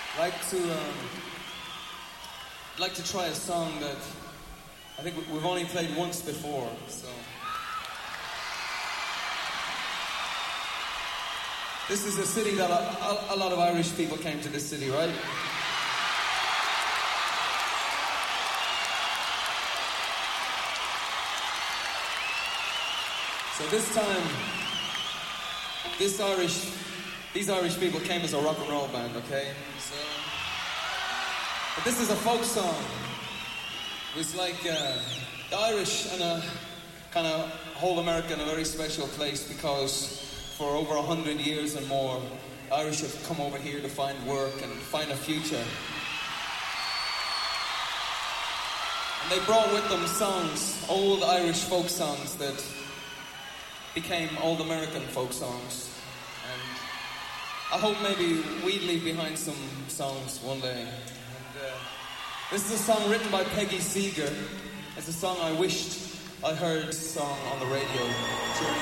Like to try a song that I think we've only played once before, so. This is a city that a lot of Irish people came to this city, right? So this time, these Irish people came as a rock and roll band, okay? So, but this is a folk song. It's like the Irish and kind of hold America in a very special place because for over 100 years and more, Irish have come over here to find work and find a future. And they brought with them songs, old Irish folk songs that became old American folk songs. And I hope maybe we'd leave behind some songs one day. And this is a song written by Peggy Seeger. It's a song I wished I heard sung on the radio.